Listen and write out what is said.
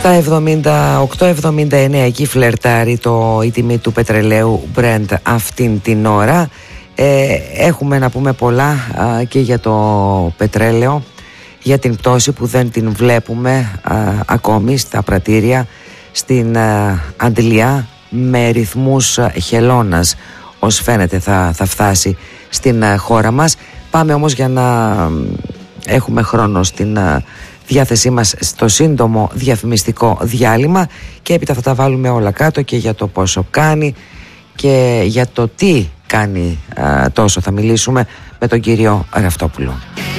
Στα 78-79 εκεί φλερτάρει η τιμή του πετρελαίου Brent αυτήν την ώρα. Έχουμε να πούμε πολλά και για το πετρέλαιο, για την πτώση που δεν την βλέπουμε ακόμη στα πρατήρια στην Αντλία, με ρυθμούς χελώνας ως φαίνεται θα φτάσει στην χώρα μας. Πάμε όμως, για να έχουμε χρόνο στην διάθεσή μας, στο σύντομο διαφημιστικό διάλειμμα, και έπειτα θα τα βάλουμε όλα κάτω και για το πόσο κάνει και για το τι κάνει τόσο. Θα μιλήσουμε με τον κύριο Ραυτόπουλο.